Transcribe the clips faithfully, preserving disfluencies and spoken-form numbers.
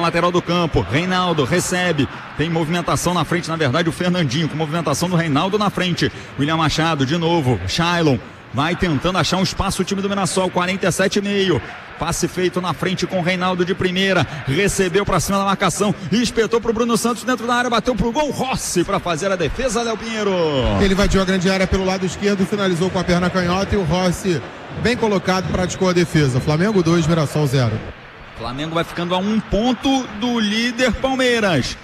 lateral do campo. Reinaldo recebe, tem movimentação na frente, na verdade o Fernandinho, com movimentação do Reinaldo na frente. William Machado de novo, Shailon vai tentando achar um espaço o time do Mirassol, quarenta e sete e meio. Passe feito na frente com o Reinaldo de primeira, recebeu para cima da marcação, espetou pro Bruno Santos dentro da área, bateu pro gol, Rossi para fazer a defesa, Léo Pinheiro. Ele invadiu a grande área pelo lado esquerdo e finalizou com a perna canhota, e o Rossi, bem colocado, praticou a defesa. Flamengo dois, Mirassol zero. Flamengo vai ficando a um ponto do líder Palmeiras.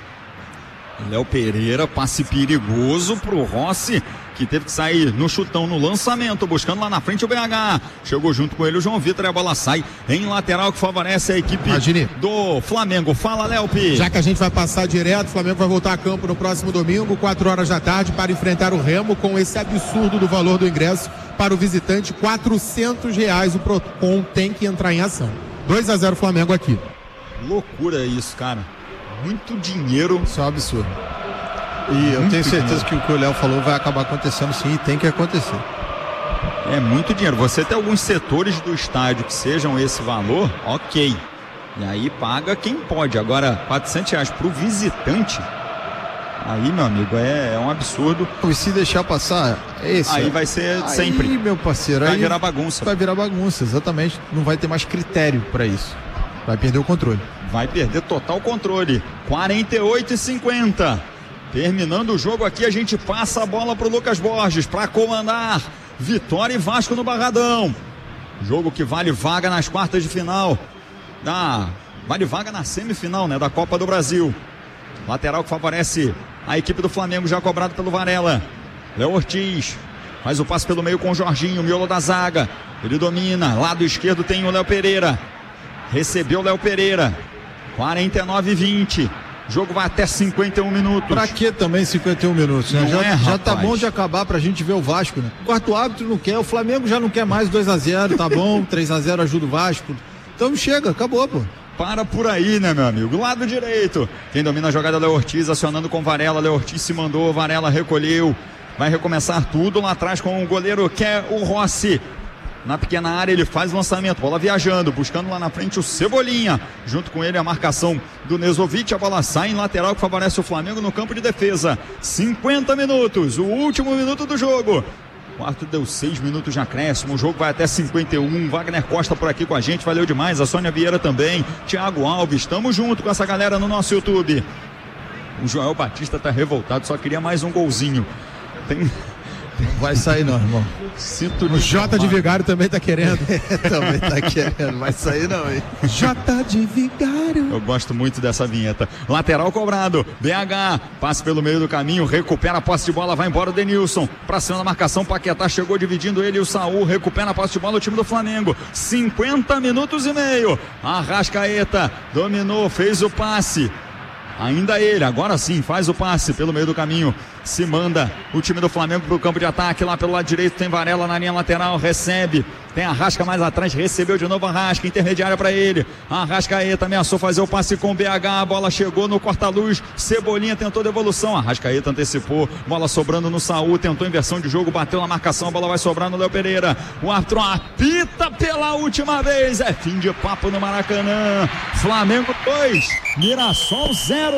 Léo Pereira, passe perigoso pro Rossi, que teve que sair no chutão, no lançamento, buscando lá na frente o B H. Chegou junto com ele o João Vitor e a bola sai em lateral, que favorece a equipe Imagine. do Flamengo. Fala, Léo P. Já que a gente vai passar direto, o Flamengo vai voltar a campo no próximo domingo, quatro horas da tarde, para enfrentar o Remo, com esse absurdo do valor do ingresso para o visitante, quatrocentos reais. O Procon tem que entrar em ação. dois a zero Flamengo aqui. Loucura isso, cara. Muito dinheiro. Isso é um absurdo. E eu tenho certeza que o que o Léo falou vai acabar acontecendo sim, e tem que acontecer. É muito dinheiro. Você tem alguns setores do estádio que sejam esse valor, ok. E aí paga quem pode. Agora, quatrocentos reais pro visitante, aí, meu amigo, é, é um absurdo. E se deixar passar, esse, aí vai ser aí, sempre. Aí, meu parceiro, vai aí virar bagunça. Vai virar bagunça, exatamente. Não vai ter mais critério para isso. Vai perder o controle. Vai perder total controle. quarenta e oito e cinquenta. Terminando o jogo aqui, a gente passa a bola pro Lucas Borges para comandar Vitória e Vasco no Barradão. Jogo que vale vaga nas quartas de final. Da, vale vaga na semifinal, né, da Copa do Brasil. Lateral que favorece a equipe do Flamengo, já cobrado pelo Varela. Léo Ortiz faz o passe pelo meio com o Jorginho, miolo da zaga. Ele domina, lado esquerdo tem o Léo Pereira. Recebeu o Léo Pereira. quarenta e nove e vinte. O jogo vai até cinquenta e um minutos. Pra que também cinquenta e um minutos, né? Já, é, já tá bom de acabar pra gente ver o Vasco, né? O quarto árbitro não quer, o Flamengo já não quer mais dois a zero, tá bom, três a zero ajuda o Vasco. Então chega, acabou, pô. Para por aí, né, meu amigo? Lado direito. Quem domina a jogada é o Léo Ortiz, acionando com Varela. Léo Ortiz se mandou, Varela recolheu. Vai recomeçar tudo lá atrás com o goleiro, que é o Rossi. Na pequena área ele faz o lançamento, bola viajando, buscando lá na frente o Cebolinha, junto com ele a marcação do Nezovic, a bola sai em lateral que favorece o Flamengo no campo de defesa. cinquenta minutos, o último minuto do jogo. O quarto deu seis minutos de acréscimo, o jogo vai até cinquenta e um. Wagner Costa por aqui com a gente, valeu demais, a Sônia Vieira também, Thiago Alves, estamos junto com essa galera no nosso YouTube. O Joel Batista tá revoltado, só queria mais um golzinho. Tem... Não vai sair não, irmão. Sinto o Jota de Vigário também tá querendo. Também tá querendo, vai sair não, hein? Jota de Vigário. Eu gosto muito dessa vinheta. Lateral cobrado, B H, passe pelo meio do caminho, recupera a posse de bola, vai embora o Denilson. Pra cima da marcação, Paquetá chegou dividindo ele e o Saul, recupera a posse de bola o time do Flamengo. cinquenta minutos e meio. Arrascaeta dominou, fez o passe. Ainda ele, agora sim, faz o passe pelo meio do caminho, se manda o time do Flamengo para o campo de ataque, lá pelo lado direito tem Varela na linha lateral, recebe, tem Arrasca mais atrás, recebeu de novo Arrasca, intermediária para ele, Arrascaeta ameaçou fazer o passe com o B H, a bola chegou no corta-luz, Cebolinha tentou devolução, Arrascaeta antecipou, bola sobrando no Saul, tentou inversão de jogo, bateu na marcação, a bola vai sobrar no Léo Pereira, o árbitro apita pela última vez, é fim de papo no Maracanã, Flamengo dois, Mirassol zero.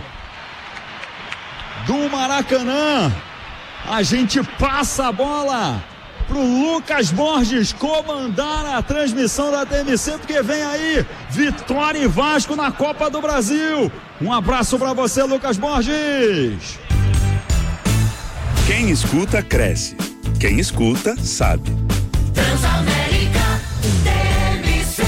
Do Maracanã, a gente passa a bola pro Lucas Borges comandar a transmissão da T M C, porque vem aí Vitória e Vasco na Copa do Brasil. Um abraço para você, Lucas Borges. Quem escuta cresce, quem escuta sabe. Transamérica T M C.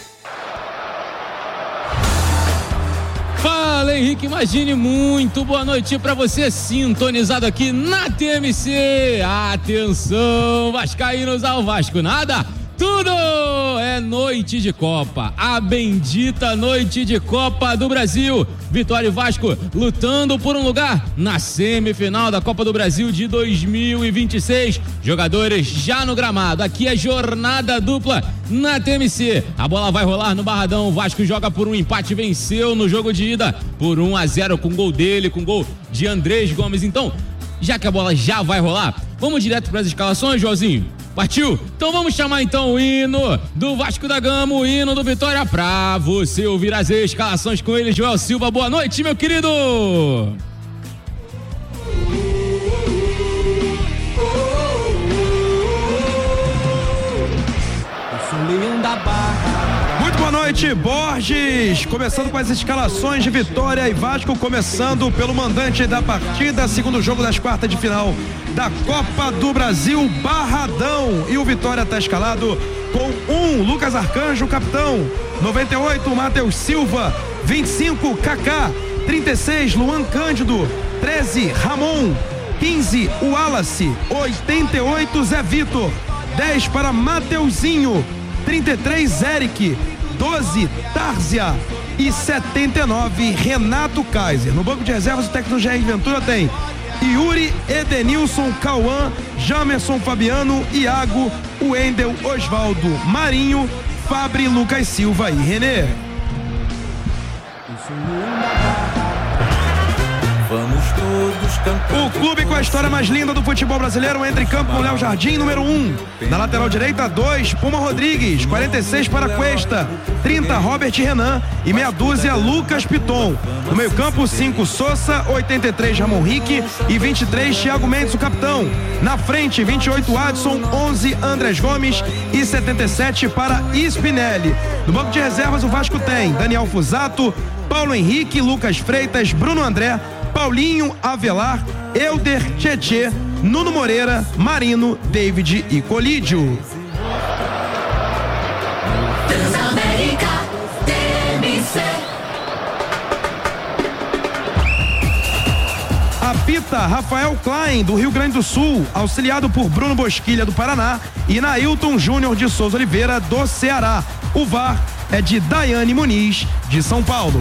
Fala, Henrique Imagine, muito boa noite pra você, sintonizado aqui na T M C. Atenção, vascaínos ao Vasco nada, tudo é noite de Copa, a bendita noite de Copa do Brasil. Vitória e Vasco lutando por um lugar na semifinal da Copa do Brasil de dois mil e vinte e seis. Jogadores já no gramado, aqui é jornada dupla na T M C. A bola vai rolar no Barradão, o Vasco joga por um empate, venceu no jogo de ida por um a zero com gol dele, com gol de Andrés Gomes. Então, já que a bola já vai rolar, vamos direto para as escalações, Joãozinho? Partiu? Então vamos chamar então o hino do Vasco da Gama, o hino do Vitória, pra você ouvir as escalações com ele, Joel Silva. Boa noite, meu querido! Muito boa noite, Borges, começando com as escalações de Vitória e Vasco, começando pelo mandante da partida, segundo jogo das quartas de final da Copa do Brasil, Barradão, e o Vitória está escalado com um, Lucas Arcanjo, capitão, noventa e oito, Matheus Silva, vinte e cinco, Kaká, trinta e seis, Luan Cândido, treze, Ramon, quinze, Wallace, oitenta e oito, Zé Vitor, dez para Mateuzinho, trinta e três, Eric, doze, Tárzia e setenta e nove, Renato Kaiser. No banco de reservas, o técnico Jair Ventura tem Yuri, Edenilson, Cauã, Jamerson, Fabiano, Iago, Wendel, Osvaldo, Marinho, Fabri, Lucas Silva e Renê. Vamos todos cantar. O clube com a história mais linda do futebol brasileiro entra em campo com Léo Jardim, número um. Na lateral direita, dois, Puma Rodrigues, quarenta e seis para Cuesta, trinta, Robert Renan e meia dúzia, Lucas Piton. No meio campo, cinco, Sousa, oitenta e três, Ramon Rique e vinte e três, Thiago Mendes, o capitão. Na frente, vinte e oito, Adson, onze, Andrés Gomes e setenta e sete para Spinelli. No banco de reservas, o Vasco tem Daniel Fusato, Paulo Henrique, Lucas Freitas, Bruno André, Paulinho, Avelar, Elder, Tietê, Nuno Moreira, Marino, David e Colídio. Transamérica T M C. Apita Rafael Klein, do Rio Grande do Sul, auxiliado por Bruno Bosquilha, do Paraná, e Nailton Júnior de Souza Oliveira, do Ceará. O V A R é de Daiane Muniz, de São Paulo.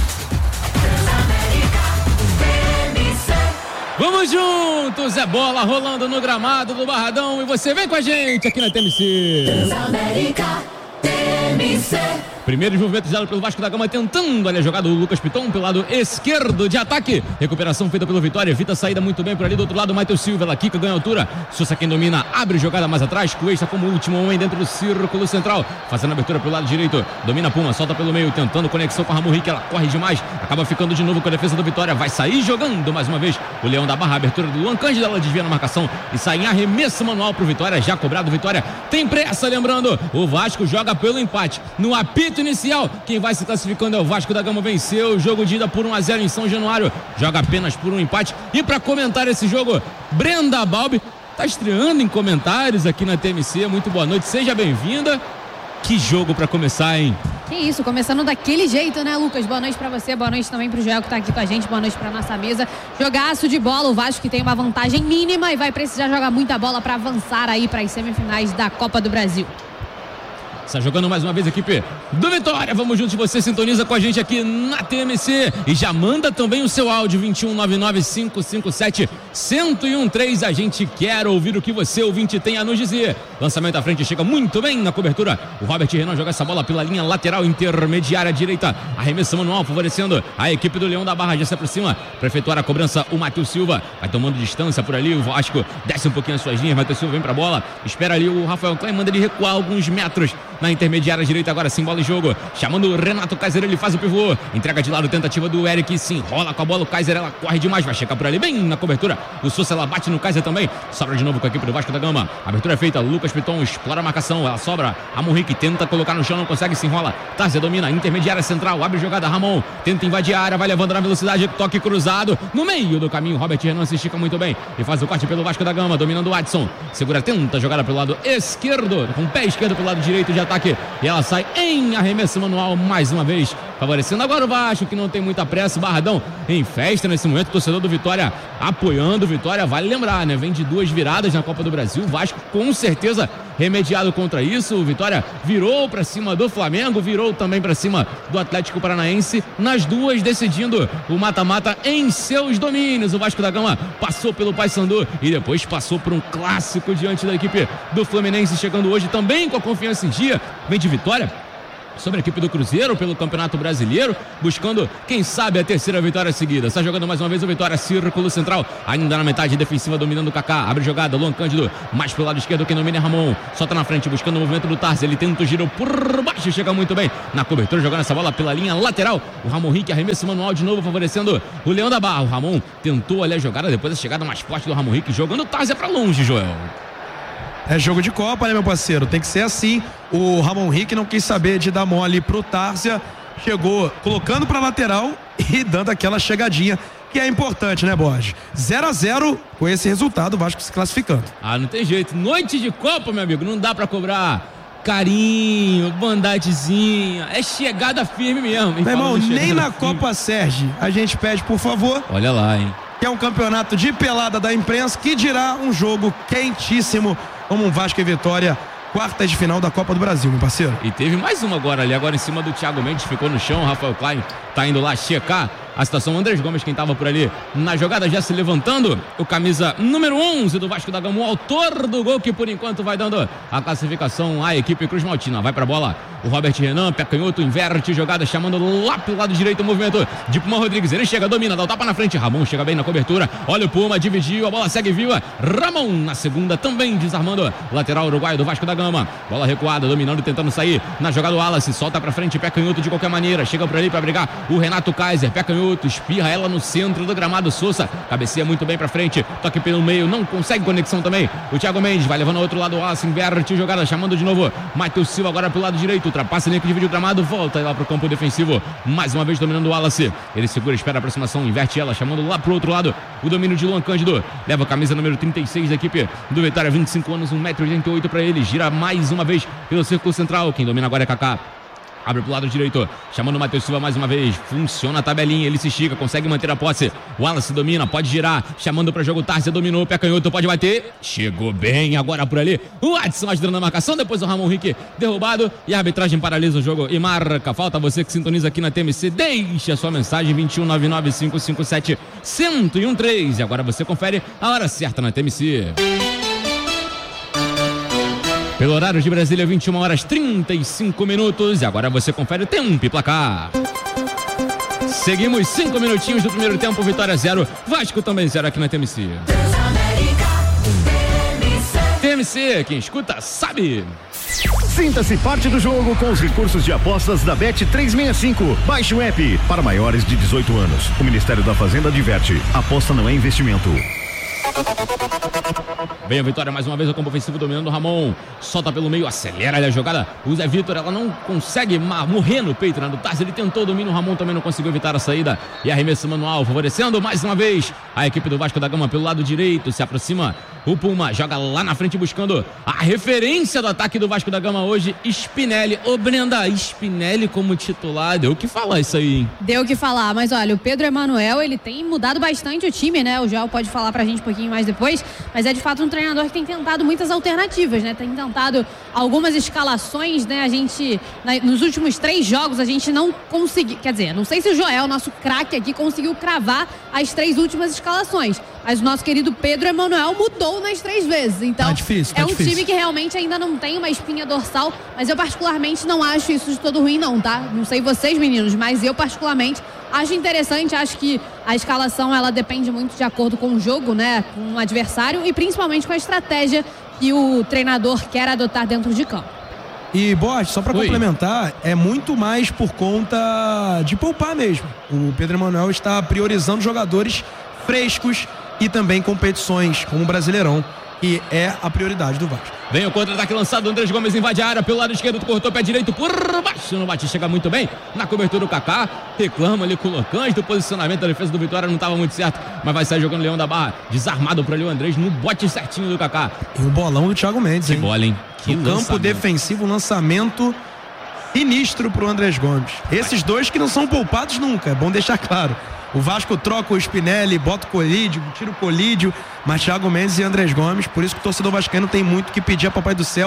Vamos juntos, é bola rolando no gramado do Barradão e você vem com a gente aqui na T M C. Transamérica T M C. Primeiro envolvimento zero pelo Vasco da Gama, tentando ali a jogada do Lucas Piton pelo lado esquerdo de ataque. Recuperação feita pelo Vitória, evita a saída muito bem por ali do outro lado. Matheus Silva, ela quica, ganha altura. Sousa quem domina, abre jogada mais atrás. Cuesta como último homem dentro do círculo central, fazendo abertura pelo lado direito. Domina Puma, solta pelo meio, tentando conexão com a Ramon Rique. Ela corre demais, acaba ficando de novo com a defesa do Vitória. Vai sair jogando mais uma vez o Leão da Barra. Abertura do Luan Cândido, ela desvia na marcação e sai em arremesso manual pro Vitória. Já cobrado, Vitória tem pressa, lembrando, o Vasco joga pelo empate. No apito inicial, quem vai se classificando é o Vasco da Gama. Venceu o jogo de ida por um a zero em São Januário, joga apenas por um empate. E para comentar esse jogo, Brenda Balbi tá estreando em comentários aqui na T M C. Muito boa noite, seja bem-vinda. Que jogo para começar, hein? Que isso, começando daquele jeito, né, Lucas? Boa noite pra você, boa noite também pro Joel que tá aqui com a gente, boa noite pra nossa mesa. Jogaço de bola, o Vasco que tem uma vantagem mínima e vai precisar jogar muita bola para avançar aí para as semifinais da Copa do Brasil. Está jogando mais uma vez a equipe do Vitória. Vamos juntos, você sintoniza com a gente aqui na T M C e já manda também o seu áudio vinte e um, nove nove cinco cinco sete, um zero um três. A gente quer ouvir o que você, ouvinte, tem a nos dizer. Lançamento à frente, chega muito bem na cobertura. O Robert Renan joga essa bola pela linha lateral intermediária direita. Arremesso manual favorecendo a equipe do Leão da Barra. Já se aproxima para efetuar a cobrança o Matheus Silva. Vai tomando distância por ali. O Vasco desce um pouquinho as suas linhas. Matheus Silva vem para a bola. Espera ali o Rafael Klein, manda ele recuar alguns metros na intermediária direita, agora sim, bola em jogo, chamando o Renato Kaiser, ele faz o pivô, entrega de lado, tentativa do Eric, se enrola com a bola, o Kaiser, ela corre demais, vai chegar por ali, bem na cobertura, o Sousa, ela bate no Kaiser também, sobra de novo com a equipe do Vasco da Gama, abertura é feita, Lucas Piton explora a marcação, ela sobra, Ramon Rique tenta colocar no chão, não consegue, se enrola, Tárzia domina, intermediária central, abre jogada, Ramon, tenta invadir a área, vai levando na velocidade, toque cruzado, no meio do caminho, Robert Renan se estica muito bem, e faz o corte pelo Vasco da Gama, dominando o Adson, segura, tenta jogada pelo lado esquerdo, com o pé esquerdo pelo lado direito de ataque, e ela sai em arremesso manual mais uma vez, favorecendo agora o Vasco, que não tem muita pressa. Barradão em festa nesse momento, o torcedor do Vitória apoiando o Vitória, vale lembrar, né? Vem de duas viradas na Copa do Brasil, o Vasco com certeza remediado contra isso. O Vitória virou para cima do Flamengo, virou também para cima do Atlético Paranaense, nas duas decidindo o mata-mata em seus domínios. O Vasco da Gama passou pelo Paysandu e depois passou por um clássico diante da equipe do Fluminense, chegando hoje também com a confiança em dia, vem de vitória sobre a equipe do Cruzeiro pelo Campeonato Brasileiro, buscando, quem sabe, a terceira vitória seguida. Está jogando mais uma vez o Vitória, círculo central, ainda na metade defensiva, dominando o Kaká, abre jogada, Luan Cândido, mais pelo lado esquerdo, quem domina é Ramon, solta na frente, buscando o movimento do Tarzi, ele tenta o giro por baixo, chega muito bem na cobertura, jogando essa bola pela linha lateral, o Ramon Henrique, arremesso manual de novo, favorecendo o Leão da Barra. O Ramon tentou ali a jogada, depois a chegada mais forte do Ramon Henrique, jogando o Tarzi pra longe, Joel. É jogo de Copa, né, meu parceiro? Tem que ser assim. O Ramon Henrique não quis saber de dar mole pro Tárcia. Chegou colocando pra lateral e dando aquela chegadinha, que é importante, né, Borges? zero a zero com esse resultado, o Vasco se classificando. Ah, não tem jeito. Noite de Copa, meu amigo. Não dá pra cobrar carinho, bondadezinha. É chegada firme mesmo. Meu irmão, nem na Copa Sérgio a gente pede, por favor. Olha lá, hein? Que é um campeonato de pelada da imprensa, que dirá um jogo quentíssimo como um Vasco e Vitória, quartas de final da Copa do Brasil, meu parceiro. E teve mais uma agora ali, agora em cima do Thiago Mendes, ficou no chão, o Rafael Klein tá indo lá checar a situação. O Andrés Gomes, quem tava por ali na jogada, já se levantando, o camisa número onze do Vasco da Gama, o autor do gol, que por enquanto vai dando a classificação à equipe Cruz Maltina. Vai pra bola o Robert Renan, pé canhoto, inverte jogada, chamando lá pro lado direito o movimento de Puma Rodrigues. Ele chega, domina, dá o tapa na frente, Ramon chega bem na cobertura, olha o Puma, dividiu, a bola segue viva, Ramon na segunda também desarmando, lateral uruguaio do Vasco da Gama, bola recuada, dominando, tentando sair na jogada, o Wallace solta pra frente, pé canhoto de qualquer maneira, chega por ali pra brigar o Renato Kaiser, pé canhoto, espirra ela no centro do gramado, Sousa cabeceia muito bem pra frente, toque pelo meio, não consegue conexão também, o Thiago Mendes vai levando ao outro lado, o Wallace inverte jogada, chamando de novo Matheus Silva agora pro lado direito, ultrapassa a linha que divide o gramado, volta lá pro campo defensivo, mais uma vez dominando o Wallace, ele segura, espera a aproximação, inverte ela, chamando lá pro outro lado o domínio de Luan Cândido, leva a camisa número trinta e seis da equipe do Vitória, vinte e cinco anos, um metro e oitenta e oito pra ele, gira mais uma vez pelo círculo central, quem domina agora é Kaká. Abre pro lado direito, chamando o Matheus Silva mais uma vez, funciona a tabelinha, ele se estica, consegue manter a posse, o Wallace domina, pode girar, chamando para jogo, Tarcia dominou, pé canhoto, pode bater, chegou bem agora por ali, o Adson ajudando na marcação, depois o Ramon Henrique derrubado e a arbitragem paralisa o jogo e marca falta. Você que sintoniza aqui na T M C, deixa a sua mensagem vinte e um nove nove cinco cinco sete um zero um três e agora você confere a hora certa na T M C. Pelo horário de Brasília, vinte e uma horas e trinta e cinco minutos. E agora você confere o tempo e placar. Seguimos cinco minutinhos do primeiro tempo, Vitória zero, Vasco também zero aqui na T M C. T M C, quem escuta sabe. Sinta-se parte do jogo com os recursos de apostas da Bet trezentos e sessenta e cinco. Baixe o app para maiores de dezoito anos. O Ministério da Fazenda adverte: aposta não é investimento. Vem a Vitória mais uma vez, o campo ofensivo dominando o Ramon, solta pelo meio, acelera ali a jogada, o Zé Vitor, ela não consegue morrer no peito, né, do Tarso, ele tentou o domínio, o Ramon também não conseguiu evitar a saída, e arremesso manual, favorecendo mais uma vez a equipe do Vasco da Gama pelo lado direito, se aproxima o Puma, joga lá na frente buscando a referência do ataque do Vasco da Gama hoje, Spinelli. Ô Brenda, Spinelli como titular, deu o que falar isso aí, hein? Deu o que falar, mas olha, o Pedro Emanuel, ele tem mudado bastante o time, né, o Joel pode falar pra gente um pouquinho mais depois, mas é de fato um treinador que tem tentado muitas alternativas, né, tem tentado algumas escalações, né, a gente, na, nos últimos três jogos a gente não conseguiu, quer dizer, não sei se o Joel, nosso craque aqui, conseguiu cravar as três últimas escalações, mas o nosso querido Pedro Emanuel mudou nas três vezes, então tá difícil, tá é um difícil. time que realmente ainda não tem uma espinha dorsal, mas eu particularmente não acho isso de todo ruim não, tá? Não sei vocês meninos, mas eu particularmente acho interessante, acho que a escalação ela depende muito de acordo com o jogo, né, com o adversário e principalmente com a estratégia que o treinador quer adotar dentro de campo. E, Borges, só para complementar, é muito mais por conta de poupar mesmo. O Pedro Emanuel está priorizando jogadores frescos e também competições como o Brasileirão, que é a prioridade do Vasco. Vem o contra-ataque lançado, Andrés Gomes invade a área pelo lado esquerdo, cortou pé direito por baixo, não bate, chega muito bem na cobertura do Kaká, reclama ali com o Locães do posicionamento da defesa do Vitória, não estava muito certo, mas vai sair jogando Leão da Barra, desarmado por ali o Andrés no bote certinho do Kaká. E o bolão do Thiago Mendes, hein? Que bola, hein? Que no campo defensivo, lançamento sinistro pro Andrés Gomes. Esses dois que não são poupados nunca, é bom deixar claro. O Vasco troca o Spinelli, bota o Colídio, tira o Colídio, mas Thiago Mendes e Andrés Gomes, por isso que o torcedor vascaíno tem muito que pedir a Papai do Céu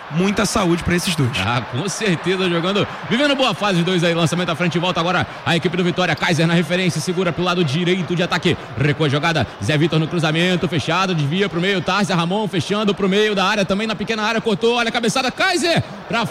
muita saúde para esses dois. Ah, com certeza, jogando, vivendo boa fase os dois aí, lançamento à frente e volta agora a equipe do Vitória, Kaiser na referência, segura pro lado direito de ataque, recua a jogada, Zé Vitor no cruzamento, fechado, desvia pro meio, Tarcia Ramon fechando pro meio da área, também na pequena área, cortou, olha a cabeçada, Kaiser, pra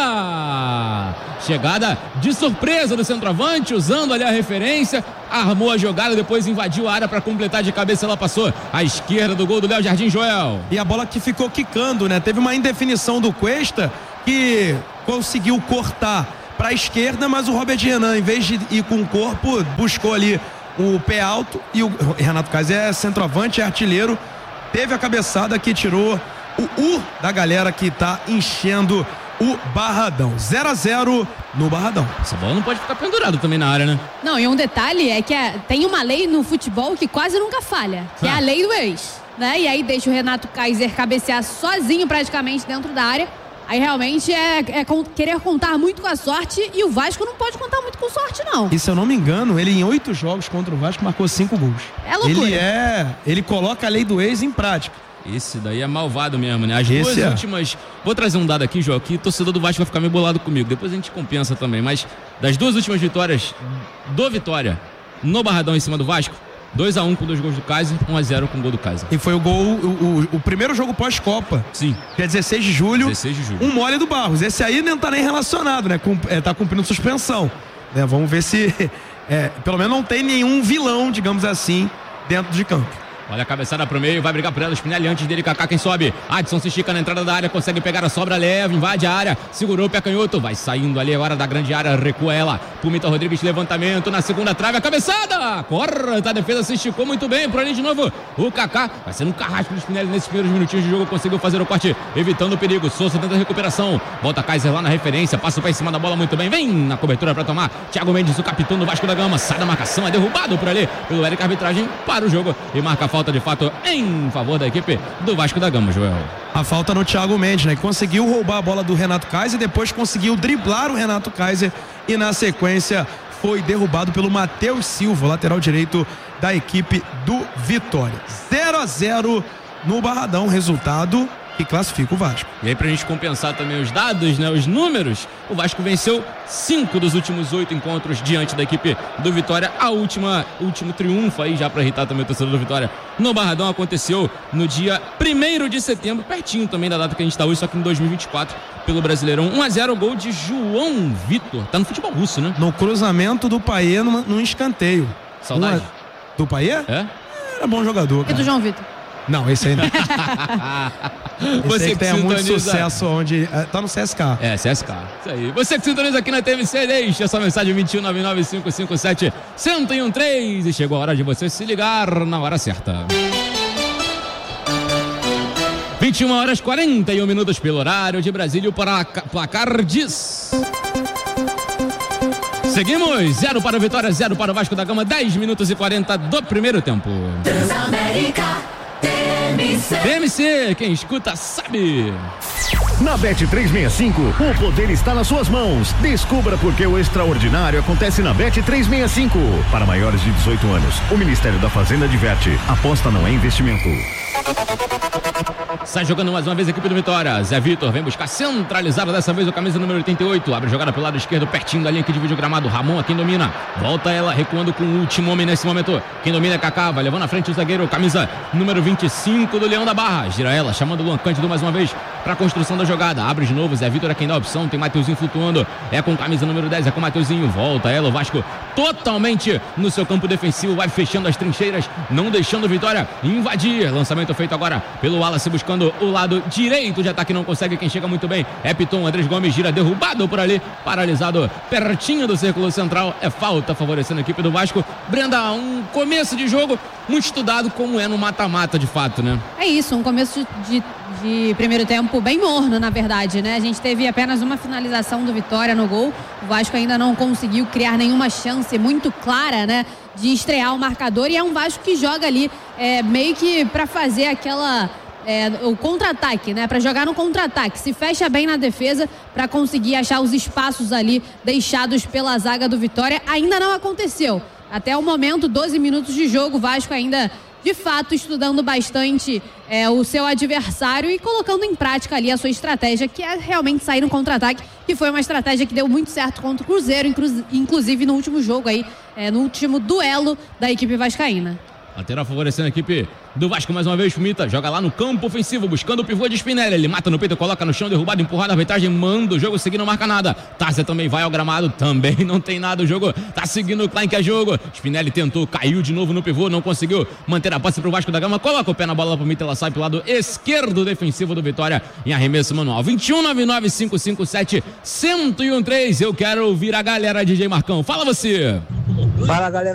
fora, chegada de surpresa do centroavante, usando ali a referência, armou a jogada, depois invadiu a área para completar de cabeça, ela passou à esquerda do gol do Léo Jardim, Joel. E a bola que ficou quicando, né? Teve uma indefinição do Cuesta que conseguiu cortar para a esquerda, mas o Robert Renan, em vez de ir com o corpo, buscou ali o pé alto e o Renato Kaiser é centroavante, é artilheiro, teve a cabeçada que tirou o U da galera que tá enchendo o Barradão. zero a zero no Barradão. Essa bola não pode ficar pendurada também na área, né? Não, e um detalhe é que é, tem uma lei no futebol que quase nunca falha, que ah. é a lei do ex, né? E aí deixa o Renato Kaiser cabecear sozinho praticamente dentro da área. Aí realmente é, é querer contar muito com a sorte e o Vasco não pode contar muito com sorte, não. E se eu não me engano, ele em oito jogos contra o Vasco marcou cinco gols. É loucura. Ele é, ele coloca a lei do ex em prática. Esse daí é malvado mesmo, né? As Esse duas é. últimas... Vou trazer um dado aqui, João, que o torcedor do Vasco vai ficar meio bolado comigo. Depois a gente compensa também. Mas das duas últimas vitórias do Vitória no Barradão em cima do Vasco, dois a um com dois gols do Kaiser, um a zero com o gol do Kaiser. E foi o gol, o, o, o primeiro jogo pós-Copa. Sim. Que é dezesseis de julho. dezesseis de julho. Um mole do Barros. Esse aí não tá nem relacionado, né? Com, é, tá cumprindo suspensão. Né? Vamos ver se... É, pelo menos não tem nenhum vilão, digamos assim, dentro de campo. Olha a cabeçada pro meio, vai brigar por ela, Spinelli antes dele, Kaká quem sobe. Adson se estica na entrada da área, consegue pegar a sobra leve, invade a área, segurou o pé canhoto, vai saindo ali agora da grande área, recua ela. Pumita Rodrigues, levantamento na segunda trave, a cabeçada! Corta, a defesa se esticou muito bem, por ali de novo o Kaká, vai sendo um carrasco do Spinelli nesses primeiros minutinhos de jogo, conseguiu fazer o corte, evitando o perigo. Souza tenta a recuperação, volta Kaiser lá na referência, passa o pé em cima da bola muito bem, vem na cobertura pra tomar. Thiago Mendes, o capitão do Vasco da Gama, sai da marcação, é derrubado por ali pelo Eric, arbitragem para o jogo e marca a falta de fato em favor da equipe do Vasco da Gama, Joel. A falta no Thiago Mendes, né? Conseguiu roubar a bola do Renato Kaiser, depois conseguiu driblar o Renato Kaiser e na sequência foi derrubado pelo Matheus Silva, lateral direito da equipe do Vitória. zero a zero no Barradão, resultado que classifica o Vasco. E aí, pra gente compensar também os dados, né, os números, o Vasco venceu cinco dos últimos oito encontros diante da equipe do Vitória. A última, último triunfo aí, já pra irritar também o torcedor do Vitória, no Barradão, aconteceu no dia primeiro de setembro, pertinho também da data que a gente tá hoje, só que em dois mil e vinte e quatro, pelo Brasileirão. um a zero, gol de João Vitor. Tá no futebol russo, né? No cruzamento do Paier num, num escanteio. Saudade. Uma... Do Paier? É? Era bom jogador, E cara. do João Vitor? Não, esse aí não. Esse Você aí que tem muito sintoniza... sucesso onde... É, tá no C S K. É, C S K. Isso aí. Você que sintoniza aqui na T M C, deixa essa mensagem vinte e um nove nove cinco cinco sete um zero um três e chegou a hora de você se ligar na hora certa. vinte e uma horas e quarenta e um minutos pelo horário de Brasília, para placar diz... Seguimos, zero para o Vitória, zero para o Vasco da Gama, dez minutos e quarenta do primeiro tempo. Transamérica, T M C. T M C, quem escuta sabe. Na Bet trezentos e sessenta e cinco, o poder está nas suas mãos. Descubra por que o extraordinário acontece na Bet trezentos e sessenta e cinco. Para maiores de dezoito anos, o Ministério da Fazenda adverte: aposta não é investimento. Sai jogando mais uma vez a equipe do Vitória. Zé Vitor vem buscar centralizado dessa vez o camisa número oitenta e oito. Abre jogada pelo lado esquerdo, pertinho da linha que divide o gramado. Ramon, quem domina. Volta ela, recuando com o último homem nesse momento. Quem domina é Kaká, vai levando à frente o zagueiro, camisa número vinte e cinco do Leão da Barra. Gira ela, chamando o Luan Cândido mais uma vez para a construção da jogada. Abre de novo, Zé Vitor é quem dá a opção. Tem Mateuzinho flutuando. É com camisa número dez, é com o Mateuzinho. Volta ela, o Vasco totalmente no seu campo defensivo. Vai fechando as trincheiras, não deixando o Vitória invadir. Lançamento feito agora pelo Wallace, buscando o lado direito de ataque, não consegue, quem chega muito bem é Piton. Andrés Gomes gira, derrubado por ali, paralisado pertinho do círculo central, é falta favorecendo a equipe do Vasco. Brenda, um começo de jogo muito estudado, como é no mata-mata de fato, né? É isso, um começo de, de primeiro tempo bem morno, na verdade, né? A gente teve apenas uma finalização do Vitória no gol, o Vasco ainda não conseguiu criar nenhuma chance muito clara, né, de estrear o marcador, e é um Vasco que joga ali é, meio que para fazer aquela... É, o contra-ataque, né? Para jogar no contra-ataque, se fecha bem na defesa para conseguir achar os espaços ali deixados pela zaga do Vitória. Ainda não aconteceu. Até o momento, doze minutos de jogo, o Vasco ainda de fato estudando bastante é, o seu adversário e colocando em prática ali a sua estratégia, que é realmente sair no contra-ataque, que foi uma estratégia que deu muito certo contra o Cruzeiro, inclu- inclusive no último jogo aí, é, no último duelo da equipe vascaína. Lateral favorecendo a equipe do Vasco mais uma vez. Schmita joga lá no campo ofensivo, buscando o pivô de Spinelli. Ele mata no peito, coloca no chão, derrubado, empurrado, arbitragem, manda o jogo seguir, não marca nada. Tárzia também vai ao gramado, também não tem nada. O jogo tá seguindo o Klein, que é jogo. Spinelli tentou, caiu de novo no pivô, não conseguiu manter a posse pro Vasco da Gama. Coloca o pé na bola pro Mita, ela sai pro lado esquerdo defensivo do Vitória em arremesso manual. vinte e um, nove nove cinco cinco sete, um zero um três. Eu quero ouvir a galera, D J Marcão. Fala você! Fala, galera